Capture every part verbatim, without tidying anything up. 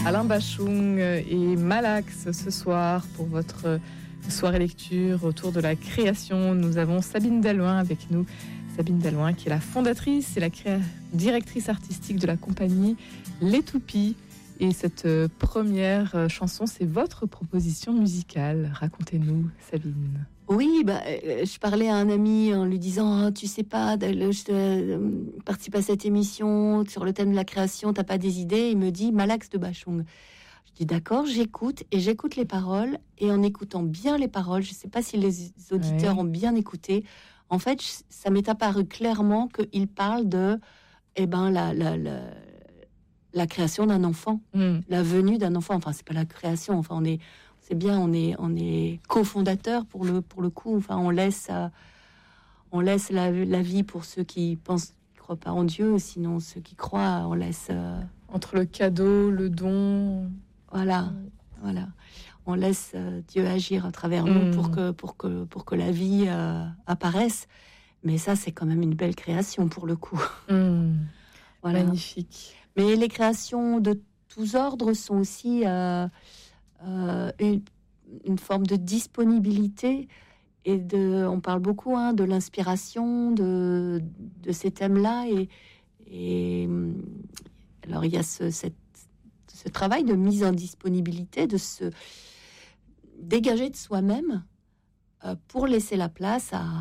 Alain Bachung et Malax ce soir pour votre soirée lecture autour de la création. Nous avons Sabine Dallouin avec nous. Sabine Dallouin qui est la fondatrice et la créa- directrice artistique de la compagnie Les Toupies. Et cette première chanson, c'est votre proposition musicale. Racontez-nous, Sabine. Oui, bah, euh, je parlais à un ami en lui disant oh, « Tu sais pas, je euh, participe à cette émission sur le thème de la création, t'as pas des idées ?» Il me dit « Malax de Bachung ». Je dis « D'accord, j'écoute. » Et j'écoute les paroles. Et en écoutant bien les paroles, je sais pas si les auditeurs ouais. ont bien écouté, en fait, ça m'est apparu clairement qu'il parle de eh ben, la, la, la, la création d'un enfant, mm. la venue d'un enfant. Enfin, c'est pas la création, enfin, on est... C'est bien, on est, on est cofondateur pour le, pour le coup. Enfin, on laisse, euh, on laisse la, la vie pour ceux qui pensent, qui croient pas en Dieu. Sinon, ceux qui croient, on laisse euh... entre le cadeau, le don. Voilà, mmh. voilà. On laisse euh, Dieu agir à travers mmh. nous pour que, pour que, pour que la vie euh, apparaisse. Mais ça, c'est quand même une belle création pour le coup. Mmh. Voilà. Magnifique. Mais les créations de tous ordres sont aussi euh, Euh, une, une forme de disponibilité et de, on parle beaucoup hein, de l'inspiration de, de ces thèmes-là et, et alors il y a ce, cette, ce travail de mise en disponibilité, de se dégager de soi-même euh, pour laisser la place à,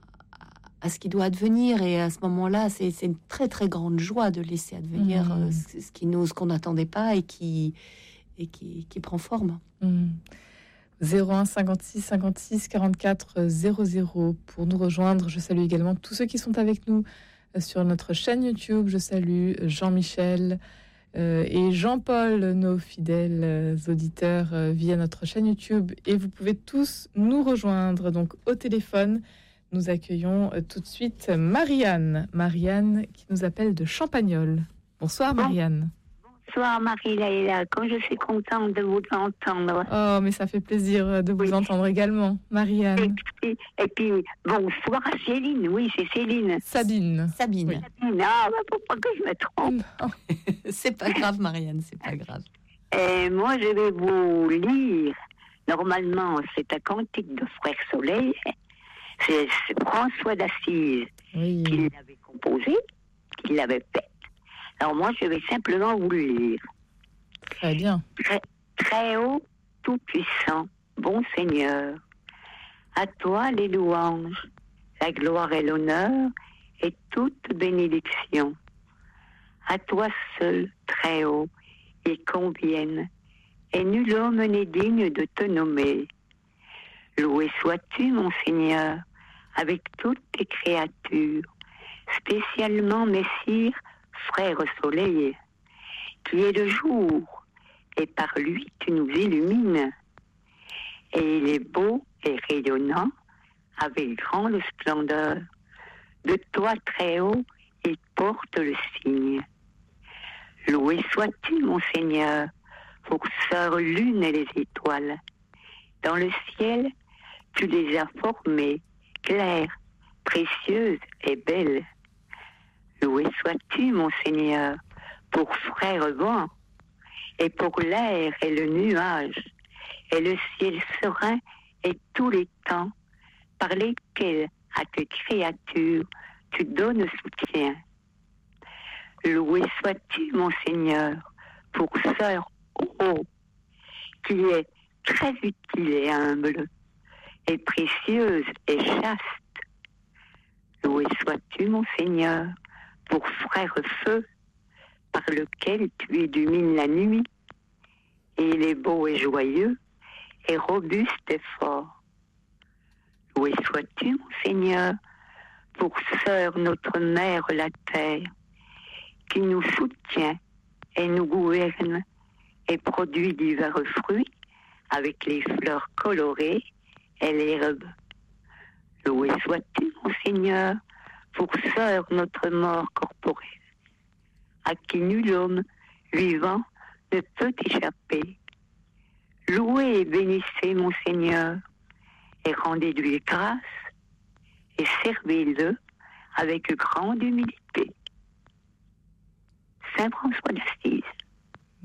à ce qui doit advenir et à ce moment-là c'est, c'est une très très grande joie de laisser advenir mmh. euh, ce, ce qui nous, ce qu'on n'attendait pas et qui et qui, qui prend forme. Mmh. zéro un cinquante-six cinquante-six quarante-quatre zéro zéro pour nous rejoindre. Je salue également tous ceux qui sont avec nous sur notre chaîne YouTube. Je salue Jean-Michel euh, et Jean-Paul, nos fidèles auditeurs euh, via notre chaîne YouTube. Et vous pouvez tous nous rejoindre. Donc au téléphone, nous accueillons euh, tout de suite Marianne. Marianne qui nous appelle de Champagnole. Bonsoir Marianne. Bonsoir Marie-Laïla, comme je suis contente de vous entendre. Oh, mais ça fait plaisir de vous oui. entendre également, Marianne. Et puis, et puis, bonsoir à Céline, oui, c'est Céline. Sabine. Sabine. Oui. Sabine, ah, bah, faut pas que je me trompe. C'est pas grave, Marianne, c'est pas grave. Et moi, je vais vous lire, normalement, c'est un cantique de Frère Soleil, c'est, c'est François d'Assise oui. qui l'avait composé, qui l'avait fait. Alors moi, je vais simplement vous le lire. Très bien. Très, très haut, tout-puissant, bon Seigneur, à toi les louanges, la gloire et l'honneur et toute bénédiction. À toi seul, très haut, ils conviennent, et nul homme n'est digne de te nommer. Loué sois-tu, mon Seigneur, avec toutes tes créatures, spécialement, Messire, Frère Soleil, qui est le jour, et par lui tu nous illumines. Et il est beau et rayonnant, avec grande splendeur. De toi très haut, il porte le signe. Loué sois-tu, mon Seigneur, pour sœur lune et les étoiles. Dans le ciel, tu les as formées, claires, précieuses et belles. Loué sois-tu, mon Seigneur, pour frère vent, et pour l'air et le nuage, et le ciel serein et tous les temps, par lesquels à tes créatures tu donnes soutien. Loué sois-tu, mon Seigneur, pour sœur ô, qui est très utile et humble, et précieuse et chaste. Loué sois-tu, mon Seigneur, pour frère feu, par lequel tu illumines la nuit, et il est beau et joyeux, et robuste et fort. Loué sois-tu, mon Seigneur, pour sœur notre mère la terre, qui nous soutient et nous gouverne, et produit divers fruits, avec les fleurs colorées et l'herbe. Loué sois-tu, mon Seigneur, pour sœur notre mort corporelle, à qui nul homme vivant ne peut échapper. Louez et bénissez mon Seigneur, et rendez-lui grâce, et servez-le avec grande humilité. Saint François d'Assise.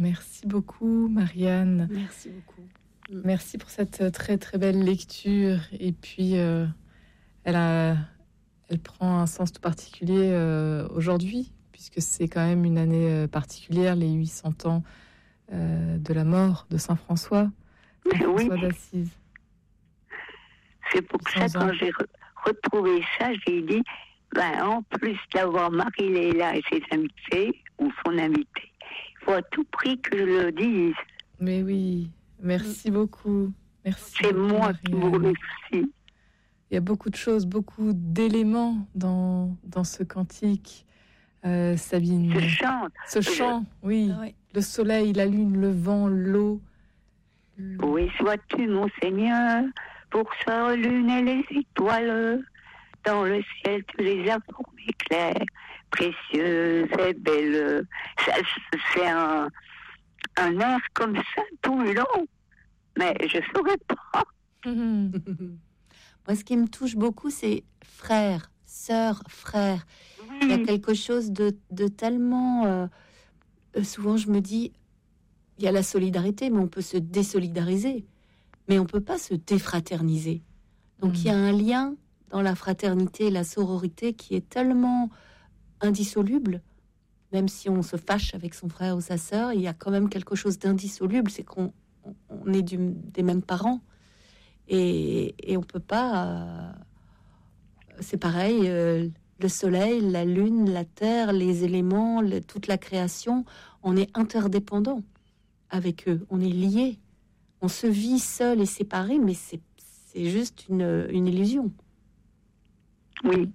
Merci beaucoup, Marianne. Merci beaucoup. Merci pour cette très très belle lecture. Et puis, euh, elle, a, elle prend un sens tout particulier euh, aujourd'hui, puisque c'est quand même une année euh, particulière, les huit cents ans euh, de la mort de Saint François, Saint François Oui. d'Assise. C'est pour ça, cent ans. quand j'ai re- retrouvé ça, j'ai dit, ben, en plus d'avoir Marie-Léla et ses invités, ou son invité, il faut à tout prix que je le dise. Mais oui, merci beaucoup. Merci. C'est beaucoup, moi qui vous Marianne. remercie. Il y a beaucoup de choses, beaucoup d'éléments dans, dans ce cantique, euh, Sabine. Je chante. Ce chant, oui. Ah ouais. Le soleil, la lune, le vent, l'eau. Où sois-tu, mon Seigneur, pour sa lune et les étoiles. Dans le ciel, tu les as formées claires, précieuses et belles. Ça, c'est un, un air comme ça tout le long. Mais je ne saurais pas. Mhm. Moi, ce qui me touche beaucoup, c'est frère, sœur, frère. Il y a Oui, quelque chose de, de tellement... euh, euh, souvent, je me dis, il y a la solidarité, mais on peut se désolidariser. Mais on peut pas se défraterniser. Donc, il y a un lien dans la fraternité et la sororité qui est tellement indissoluble. Même si on se fâche avec son frère ou sa sœur, il y a quand même quelque chose d'indissoluble. C'est qu'on on- on est du, des mêmes parents. Et, et on peut pas... euh, c'est pareil, euh, le soleil, la lune, la terre, les éléments, le- toute la création, on est interdépendants avec eux, on est liés. On se vit seul et séparé, mais c'est, c'est juste une, une illusion. oui.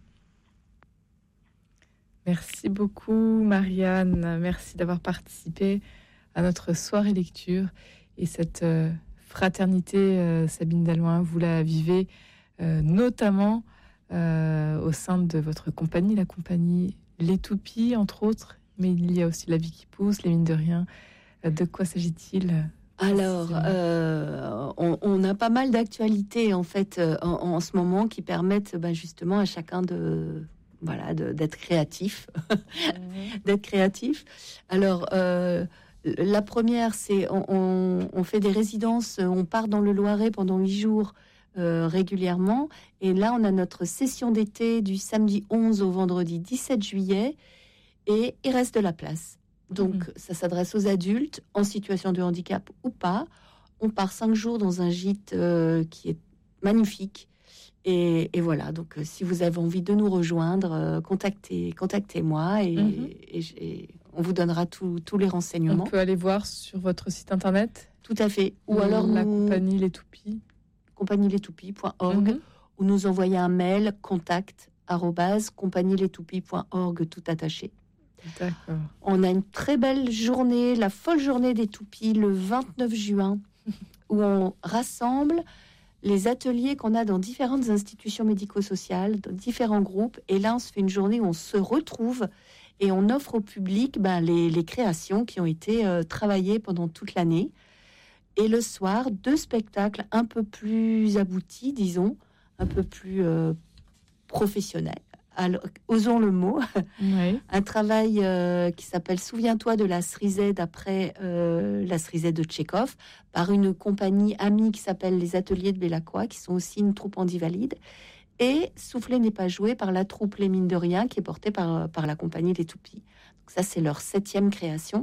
Merci beaucoup, Marianne. Merci d'avoir participé à notre soirée lecture. Et cette euh, fraternité, euh, Sabine Dalloin, vous la vivez euh, notamment euh, au sein de votre compagnie, la compagnie Les Toupies, entre autres. Mais il y a aussi La Vie qui pousse, Les Mines de Rien. Euh, de quoi s'agit-il? Alors, euh, on, on a pas mal d'actualités en fait euh, en, en ce moment qui permettent ben, justement à chacun de voilà de, d'être créatif, d'être créatif. Alors, euh, la première, c'est on, on, on fait des résidences, on part dans le Loiret pendant huit jours euh, régulièrement, et là on a notre session d'été du samedi onze au vendredi dix-sept juillet, et il reste de la place. Donc, Mhm. ça s'adresse aux adultes en situation de handicap ou pas. On part cinq jours dans un gîte euh, qui est magnifique. Et, et voilà, donc euh, si vous avez envie de nous rejoindre, euh, contactez, contactez-moi et, Mhm. et, et on vous donnera tout- tous les On renseignements. peut aller voir sur votre site internet. Tout à fait. Ou alors la nous, compagnie Les Toupies. compagnie les toupies point org, Mhm. ou nous envoyer un mail contact arobase compagnie les toupies point org, tout attaché. D'accord. On a une très belle journée, la folle journée des toupies, le vingt-neuf juin, où on rassemble les ateliers qu'on a dans différentes institutions médico-sociales, dans différents groupes. Et là, on se fait une journée où on se retrouve et on offre au public ben, les, les créations qui ont été euh, travaillées pendant toute l'année. Et le soir, deux spectacles un peu plus aboutis, disons, un peu plus euh, professionnels. Alors, osons le mot. Oui. Un travail euh, qui s'appelle Souviens-toi de la cerisée d'après euh, la cerisée de Tchekhov, par une compagnie amie qui s'appelle les Ateliers de Bellacqua, qui sont aussi une troupe handivalide. Et Souffler n'est pas joué par la troupe Les Mines de Rien, qui est portée par, par la compagnie Les Toupies. Donc ça, c'est leur septième création.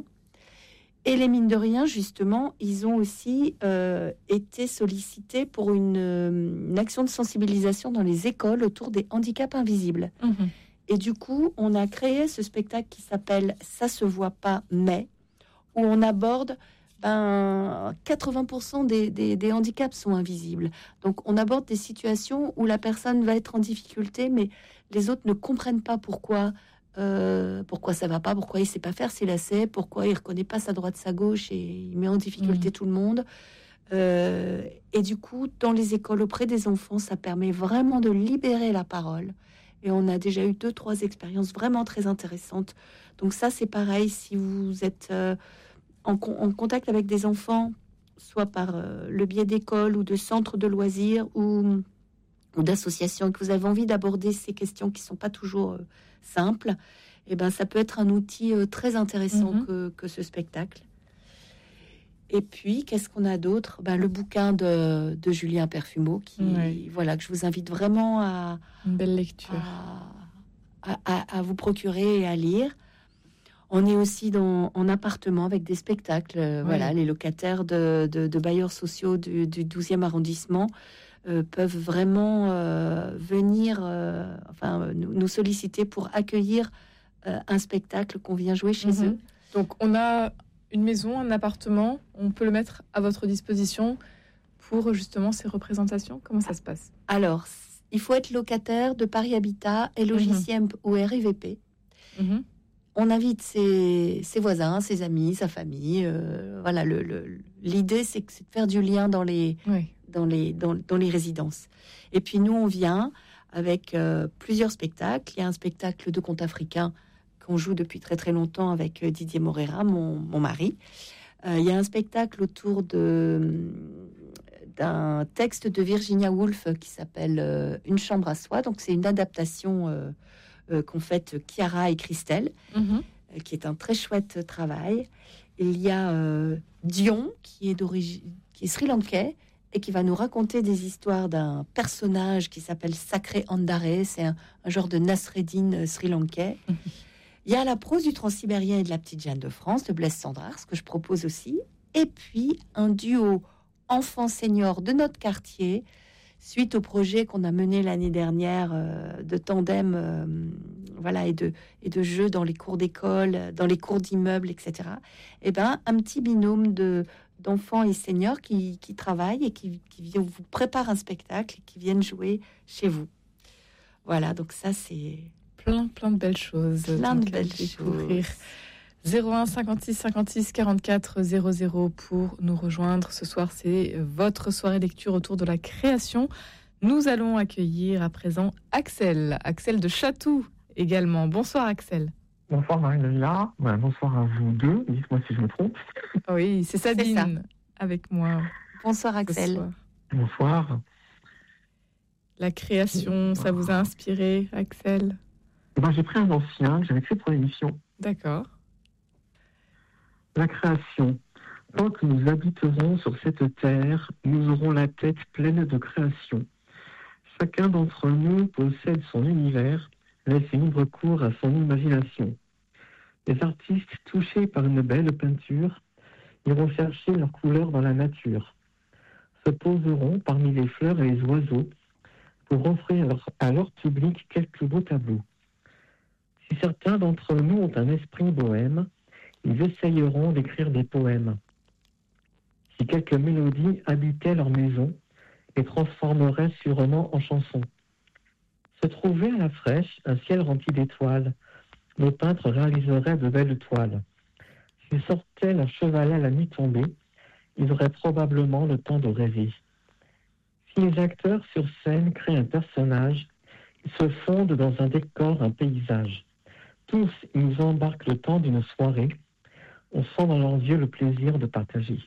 Et les Mines de Rien, justement, ils ont aussi euh, été sollicités pour une, une action de sensibilisation dans les écoles autour des handicaps invisibles. Mhm. Et du coup, on a créé ce spectacle qui s'appelle « Ça se voit pas, mais », où on aborde ben, quatre-vingts pour cent des, des, des handicaps sont invisibles. Donc, on aborde des situations où la personne va être en difficulté, mais les autres ne comprennent pas pourquoi, euh, pourquoi ça va pas, pourquoi il sait pas faire ses lacets, pourquoi il reconnaît pas sa droite, sa gauche, et il met en difficulté Mhm. tout le monde. Euh, et du coup, dans les écoles auprès des enfants, ça permet vraiment de libérer la parole. Et on a déjà eu deux, trois expériences vraiment très intéressantes. Donc ça, c'est pareil, si vous êtes euh, en, con- en contact avec des enfants, soit par euh, le biais d'écoles ou de centres de loisirs ou, ou d'associations, et que vous avez envie d'aborder ces questions qui ne sont pas toujours euh, simples, et ben, ça peut être un outil euh, très intéressant Mhm. que, que ce spectacle. Et puis, qu'est-ce qu'on a d'autre? Ben, le bouquin de, de Julien Perfumeau, qui, Oui. voilà, que je vous invite vraiment à, Une belle lecture. à, à- à- à vous procurer et à lire. On est aussi dans, en appartement avec des spectacles. Euh, Oui. Voilà, les locataires de, de- de bailleurs sociaux du, du douzième arrondissement euh, peuvent vraiment euh, venir, euh, enfin, euh, nous, nous solliciter pour accueillir euh, un spectacle qu'on vient jouer chez Mhm. eux. Donc, on a une maison, un appartement, on peut le mettre à votre disposition pour justement ces représentations. Comment ça se passe? Alors, il faut être locataire de Paris Habitat et logiciel ou R I V P. Mhm. On invite ses, ses voisins, ses amis, sa famille. euh, voilà, le, le- l'idée, c'est, que c'est de faire du lien dans les, Oui. dans les, dans, dans les résidences. Et puis nous, on vient avec euh, plusieurs spectacles. Il y a un spectacle de conte africain qu'on joue depuis très très longtemps avec euh, Didier Moreira, mon, mon mari. Euh, il y a un spectacle autour de, d'un texte de Virginia Woolf qui s'appelle euh, Une chambre à soi. Donc c'est une adaptation euh, euh, qu'ont faite Chiara et Christelle, Mhm. euh, qui est un très chouette travail. Il y a euh, Dion, qui est d'origine, qui est sri-lankais et qui va nous raconter des histoires d'un personnage qui s'appelle Sacré Andare. C'est un, un genre de Nasreddin euh, sri-lankais. Il y a la prose du Transsibérien et de la petite Jeanne de France de Blaise Cendrars, ce que je propose aussi. Et puis un duo enfant senior de notre quartier, suite au projet qu'on a mené l'année dernière euh, de tandem, euh, voilà, et de et de jeux dans les cours d'école, dans les cours d'immeubles, et cetera. Et ben un petit binôme de d'enfants et seniors qui, qui travaillent et qui, qui vi- vous préparent un spectacle et qui viennent jouer chez vous. Voilà, donc ça c'est Plein, plein de belles choses. plein de donc, à belles découvrir. choses. zéro un cinquante-six cinquante-six quarante-quatre zéro zéro pour nous rejoindre. Ce soir, c'est votre soirée lecture autour de la création. Nous allons accueillir à présent Axel. Axel de Chatou également. Bonsoir Axel. Bonsoir Marie-Léla, ouais, bonsoir à vous deux, dites-moi si je me trompe. Oui, c'est Sabine avec moi. Bonsoir ce Axel. soir. Bonsoir. La création, ça vous a inspiré, Axel? Ben, j'ai pris un ancien que j'avais créé pour l'émission. D'accord. La création. Tant que nous habiterons sur cette terre, nous aurons la tête pleine de création. Chacun d'entre nous possède son univers, laisse libre cours à son imagination. Les artistes touchés par une belle peinture iront chercher leurs couleurs dans la nature, se poseront parmi les fleurs et les oiseaux pour offrir à leur, à leur public quelques beaux tableaux. Si certains d'entre nous ont un esprit bohème, ils essayeront d'écrire des poèmes. Si quelques mélodies habitaient leur maison, les transformeraient sûrement en chansons. Se trouver à la fraîche un ciel rempli d'étoiles, nos peintres réaliseraient de belles toiles. S'ils sortaient leur chevalet à la nuit tombée, ils auraient probablement le temps de rêver. Si les acteurs sur scène créent un personnage, ils se fondent dans un décor, un paysage. Tous, ils nous embarquent le temps d'une soirée. On sent dans leurs yeux le plaisir de partager.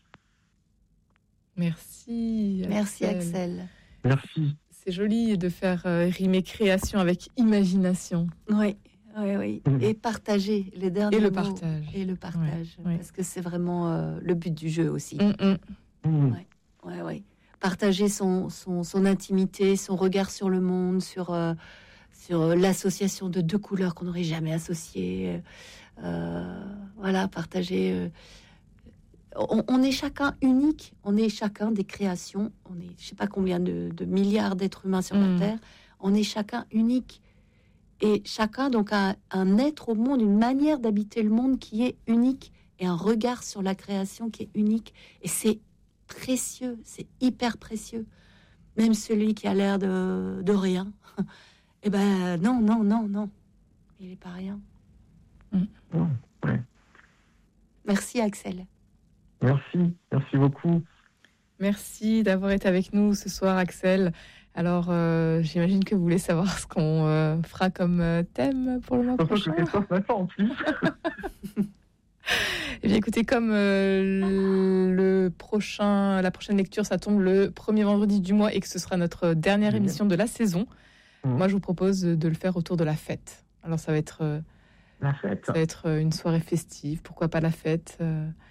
Merci. Merci Axel. Merci. C'est joli de faire euh, rimer création avec imagination. Oui, oui, oui. Mhm. Et partager les derniers Et le mots. partage. Et le partage. Ouais, ouais. Parce que c'est vraiment euh, le but du jeu aussi. Mm, mm. Mmh. Ouais, ouais. Partager son, son, son intimité, son regard sur le monde, sur, euh, sur euh, l'association de deux couleurs qu'on n'aurait jamais associées. Euh, voilà, partager. euh, on, on est chacun unique, on est chacun des créations. On est, je sais pas combien de, de milliards d'êtres humains sur Mm. la Terre. On est chacun unique. Et chacun, donc, a un être au monde, une manière d'habiter le monde qui est unique et un regard sur la création qui est unique. Et c'est précieux, c'est hyper précieux. Même celui qui a l'air de, de rien, eh ben non, non, non, non, il est pas rien. Oh, ouais. Merci Axel. Merci, merci beaucoup. Merci d'avoir été avec nous ce soir, Axel. Alors, euh, j'imagine que vous voulez savoir ce qu'on euh, fera comme euh, thème pour le mois Surtout que je prochain. fais ça ce matin en plus. Eh bien, écoutez, comme euh, le prochain, la prochaine lecture, ça tombe le premier vendredi du mois et que ce sera notre dernière Mmh. émission de la saison, Mmh. moi, je vous propose de le faire autour de la fête. Alors, ça va être, euh, La fête. ça va être une soirée festive. Pourquoi pas la fête euh,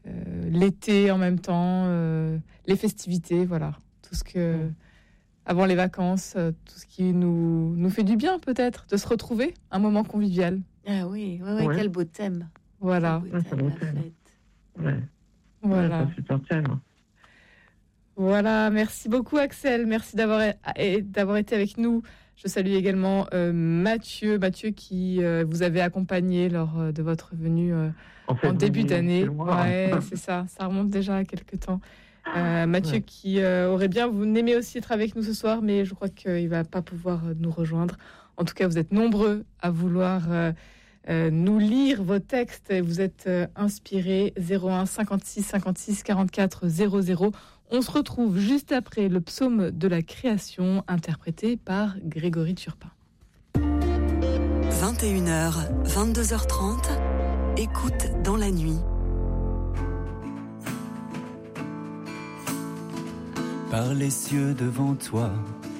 euh, l'été en même temps, euh, les festivités, voilà. Tout ce que, mmh. avant les vacances, euh, tout ce qui nous, nous fait du bien peut-être, de se retrouver, un moment convivial. Ah oui, ouais, ouais, Ouais. quel beau thème. Voilà. Quel beau thème, Ouais, la c'est un beau fête. Ouais. Voilà. Ouais, c'est un super thème. Voilà, merci beaucoup Axel, merci d'avoir, d'avoir été avec nous. Je salue également euh, Mathieu, Mathieu qui euh, vous avait accompagné lors euh, de votre venue euh, en, fait, en début d'année. Ouais, c'est ça, ça remonte déjà à quelques temps. Euh, Mathieu ouais. qui euh, aurait bien, vous aimez aussi être avec nous ce soir, mais je crois qu'il ne va pas pouvoir nous rejoindre. En tout cas, vous êtes nombreux à vouloir euh, euh, nous lire vos textes. Vous êtes euh, inspirés. zéro un cinquante-six cinquante-six quarante-quatre zéro zéro. On se retrouve juste après le psaume de la création interprété par Grégory Turpin. vingt et une heures, vingt-deux heures trente, écoute dans la nuit. Par les cieux devant toi,